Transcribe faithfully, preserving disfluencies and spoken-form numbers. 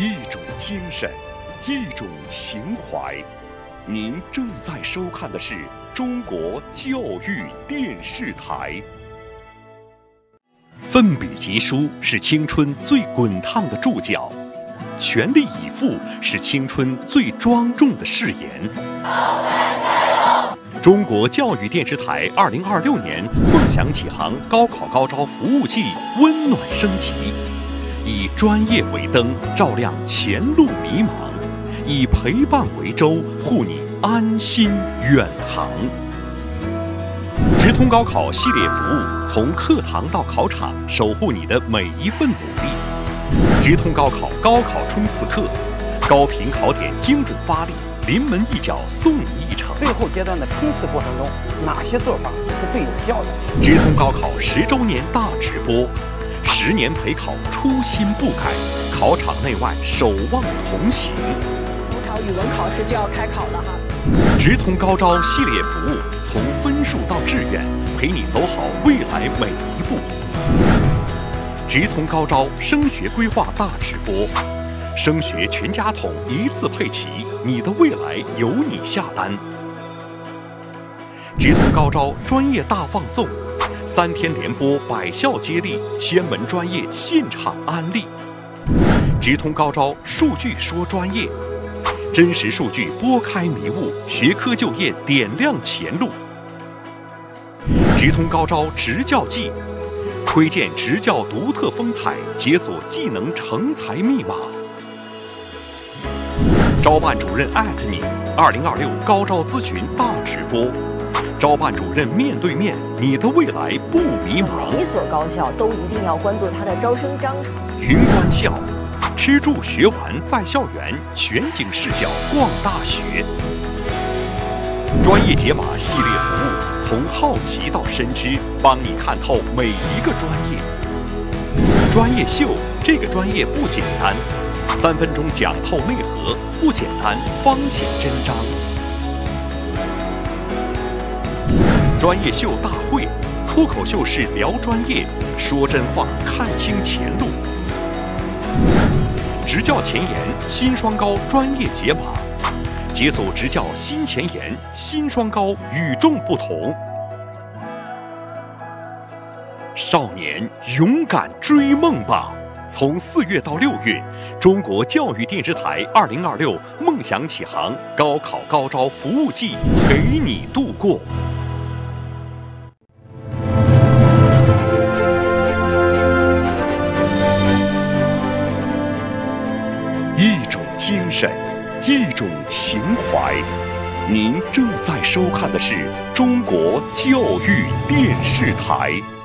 一种精神，一种情怀。您正在收看的是中国教育电视台。奋笔疾书是青春最滚烫的注脚，全力以赴是青春最庄重的誓言。中国教育电视台二零二六年梦想启航高考高招服务季温暖升级，以专业为灯，照亮前路迷茫；以陪伴为舟，护你安心远航。直通高考系列服务，从课堂到考场，守护你的每一份努力。直通高考高考冲刺课，高频考点精准发力，临门一脚送你一程。 最后阶段的冲刺过程中，哪些做法是最有效的？ 直通高考十周年大直播，十年陪考初心不改，考场内外守望同行。 中考语文考试就要开考了哈。 直通高招系列服务，从分数到志愿，陪你走好未来每一步。直通高招升学规划大直播，升学全家桶一次配齐，你的未来由你下单。直通高招专业大放送，三天连播百校接力，千门专业现场安利。直通高招数据说专业，真实数据拨开迷雾，学科就业点亮前路。直通高招职教季，窥见职教独特风采，解锁技能成才密码。招办主任艾特你，二零二六高招咨询大直播，招办主任面对面，你的未来不迷茫。 每一所高校都一定要关注它的招生章程。 云观校，吃住学玩在校园，全景视角逛大学。专业解码系列服务，从好奇到深知，帮你看透每一个专业。专业秀，这个专业不简单，三分钟讲透内核，不简单方显真章。专业秀大会，脱口秀式聊专业，说真话，看清前路。职教前沿，新双高专业解码，解锁职教新前沿，新双高与众不同。少年，勇敢追梦吧！从四月到六月，中国教育电视台二零二六梦想启航高考高招服务季，陪你度过。一种精神，一种情怀。您正在收看的是中国教育电视台。